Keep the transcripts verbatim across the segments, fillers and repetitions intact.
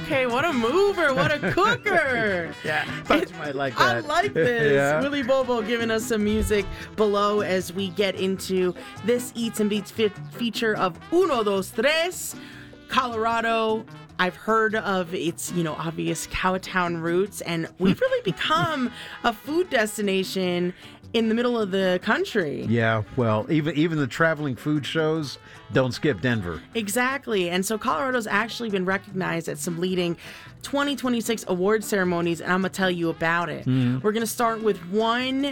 Okay, what a mover, what a cooker. Yeah, thought you might like that. I like this. Yeah. Willie Bobo giving us some music below as we get into this Eats and Beats fe- feature of Uno, Dos, Tres, Colorado. I've heard of its, you know, obvious Cowtown roots, and we've really become a food destination in the middle of the country. Yeah, well, even even the traveling food shows don't skip Denver. Exactly. And so Colorado's actually been recognized at some leading twenty twenty-six award ceremonies, and I'm going to tell you about it. Mm. We're going to start with one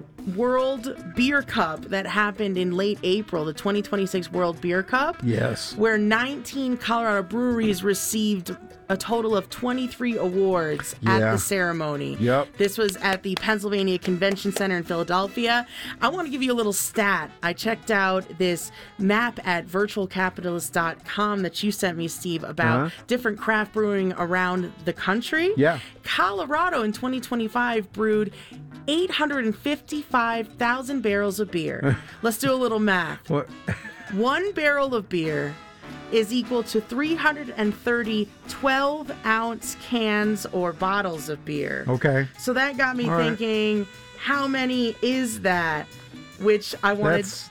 World Beer Cup that happened in late April, the twenty twenty-six World Beer Cup. Yes. Where nineteen Colorado breweries received a total of twenty-three awards yeah. at the ceremony. Yep. This was at the Pennsylvania Convention Center in Philadelphia. I want to give you a little stat. I checked out this map at virtual capitalist dot com that you sent me, Steve, about uh-huh. different craft brewing around the country. Yeah. Colorado in twenty twenty-five brewed eight hundred fifty-five thousand barrels of beer. Let's do a little math. What? One barrel of beer is equal to three hundred thirty twelve-ounce cans or bottles of beer. Okay. So that got me All thinking, right. How many is that? Which I wanted... That's,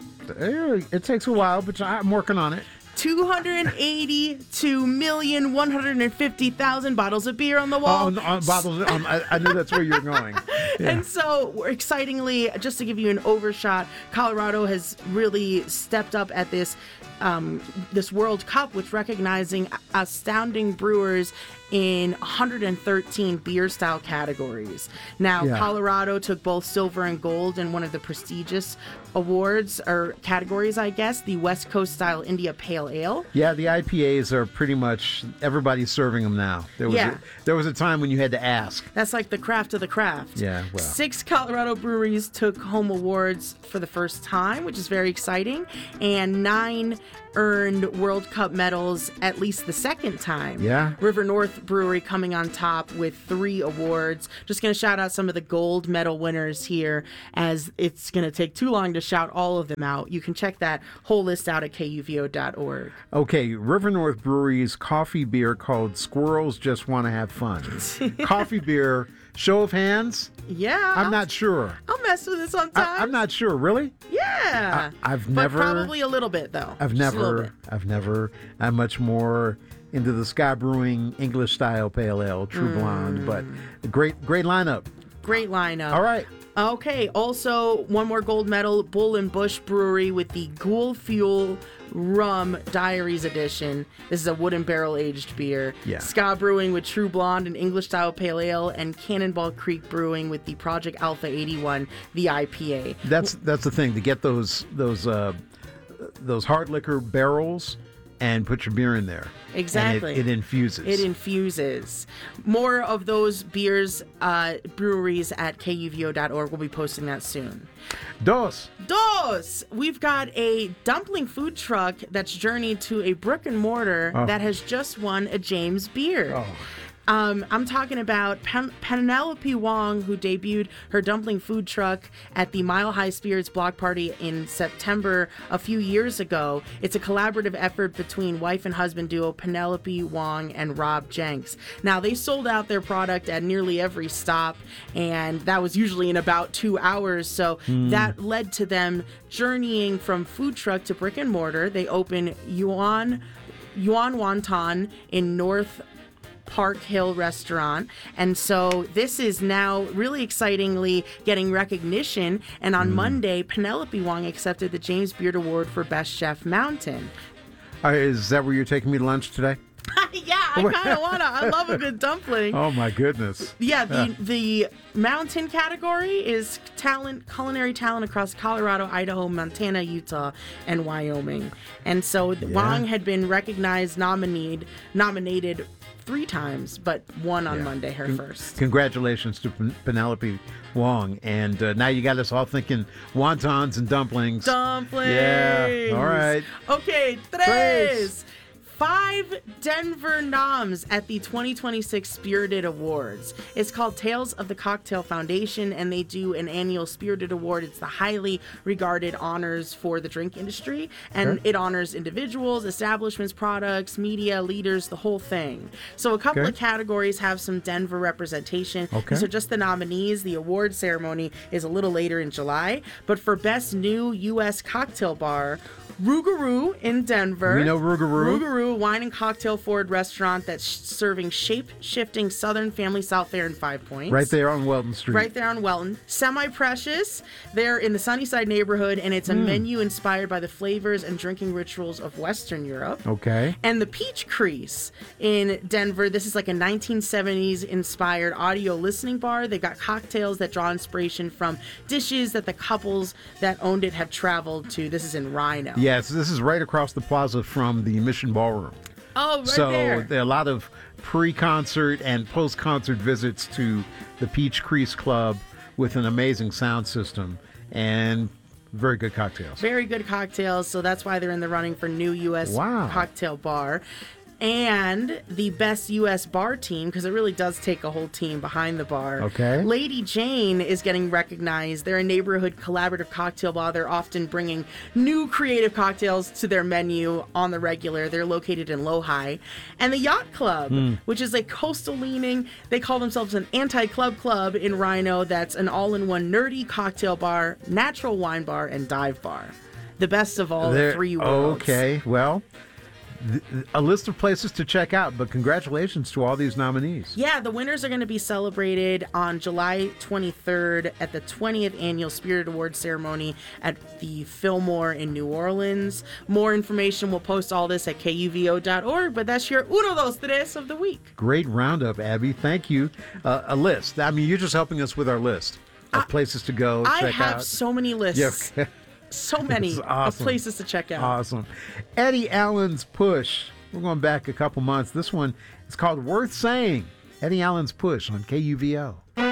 it takes a while, but I'm working on it. two hundred eighty-two million one hundred fifty thousand bottles of beer on the wall. Oh, no, uh, bottles. Um, I, I knew that's where you were going. Yeah. And so, excitingly, just to give you an overshot, Colorado has really stepped up at this um, this World Cup, with recognizing astounding brewers in one hundred thirteen beer style categories. Now, yeah. Colorado took both silver and gold in one of the prestigious awards or categories, I guess, the West Coast style India Pale Ale. Yeah, the I P As are pretty much, everybody's serving them now. There was Yeah. a, there was a time when you had to ask. That's like the craft of the craft. Yeah, well. Six Colorado breweries took home awards for the first time, which is very exciting, and nine earned World Cup medals at least the second time. Yeah. River North Brewery coming on top with three awards. Just going to shout out some of the gold medal winners here, as it's going to take too long to shout all of them out. You can check that whole list out at K U V O dot org. Okay, River North Brewery's coffee beer called Squirrels Just Want to Have Fun. Coffee beer, show of hands? Yeah. I'm not sure. I'll mess with it sometimes. I, I'm not sure, really? Yeah. I, I've but never. probably a little bit, though. I've Just a little never, bit. I've never, I'm much more into the Sky Brewing English style pale ale, True Mm. Blonde, but great, great lineup. Great lineup. All right. Okay, also one more gold medal, Bull and Bush Brewery with the Ghoul Fuel Rum Diaries Edition. This is a wooden barrel aged beer. Yeah. Ska Brewing with True Blonde and English Style Pale Ale, and Cannonball Creek Brewing with the Project Alpha eighty-one, the I P A. That's that's the thing, to get those those uh, those hard liquor barrels and put your beer in there. Exactly. And it, it infuses. It infuses. More of those beers, uh, breweries at K U V O dot org. We'll be posting that soon. Dos. Dos! We've got a dumpling food truck that's journeyed to a brick and mortar Oh. that has just won a James Beard. Oh. Um, I'm talking about Pen- Penelope Wong, who debuted her dumpling food truck at the Mile High Spirits block party in September a few years ago. It's a collaborative effort between wife and husband duo Penelope Wong and Rob Jenks. Now, they sold out their product at nearly every stop, and that was usually in about two hours. So that led to them journeying from food truck to brick and mortar. They opened Yuan, Yuan Wonton in North Park Hill Restaurant. And so this is now really excitingly getting recognition. And on mm. Monday, Penelope Wong accepted the James Beard Award for Best Chef Mountain. Uh, is that where you're taking me to lunch today? Yeah, I kind of want to. I love a good dumpling. Oh, my goodness. Yeah, the, Uh. the mountain category is talent, culinary talent across Colorado, Idaho, Montana, Utah, and Wyoming. And so Yeah. Wong had been recognized, nominated, nominated three times, but won on Yeah. Monday, her Con- first. Congratulations to Pen- Penelope Wong. And uh, now you got us all thinking wontons and dumplings. Dumplings. Yeah, all right. Okay, tres. Tres. Five Denver noms at the twenty twenty-six Spirited Awards. It's called Tales of the Cocktail Foundation, and they do an annual Spirited Award. It's the highly regarded honors for the drink industry, and Okay. it honors individuals, establishments, products, media, leaders, the whole thing. So a couple Okay. of categories have some Denver representation. Okay. These are just the nominees. The award ceremony is a little later in July. But for Best New U S Cocktail Bar, Rougarou in Denver. We know Rougarou. Rougarou wine and cocktail forward restaurant that's sh- serving shape-shifting Southern family South fare in Five Points. Right there on Welton Street. Right there on Welton. Semi-Precious. They're in the Sunnyside neighborhood, and it's a Mm. menu inspired by the flavors and drinking rituals of Western Europe. Okay. And the Peach Crease in Denver. This is like a nineteen seventies inspired audio listening bar. They've got cocktails that draw inspiration from dishes that the couples that owned it have traveled to. This is in Rhino. Yes, this is right across the plaza from the Mission Ballroom. Oh, right so there. there are a lot of pre-concert and post-concert visits to the Peach Crease Club with an amazing sound system and very good cocktails. Very good cocktails, so that's why they're in the running for new U S Wow. cocktail bar. And the best U S bar team, because it really does take a whole team behind the bar. Okay. Lady Jane is getting recognized. They're a neighborhood collaborative cocktail bar. They're often bringing new creative cocktails to their menu on the regular. They're located in Lodi. And the Yacht Club, which is a coastal leaning, they call themselves an anti-club club in Rhino that's an all-in-one nerdy cocktail bar, natural wine bar, and dive bar. The best of all There- three worlds. Okay, well, th- a list of places to check out, but congratulations to all these nominees. Yeah, the winners are going to be celebrated on July twenty-third at the twentieth annual Spirit Awards ceremony at the Fillmore in New Orleans. More information, we'll post all this at K U V O dot org, but that's your uno, dos, tres of the week. Great roundup, Abby. Thank you. Uh, a list. I mean, you're just helping us with our list of places to go, I check have out. so many lists. Yeah. So many This is of awesome. places to check out. Awesome. Eddie Allen's Push. We're going back a couple months. This one is called Worth Saying. Eddie Allen's Push on K U V O.